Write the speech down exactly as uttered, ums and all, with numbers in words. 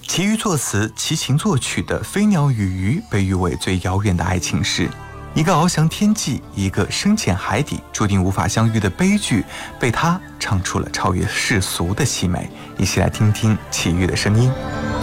齐豫作词，齐秦作曲的《飞鸟与鱼》被誉为最遥远的爱情诗。一个翱翔天际，一个深潜海底，注定无法相遇的悲剧，被他唱出了超越世俗的凄美。一起来听听齐豫的声音。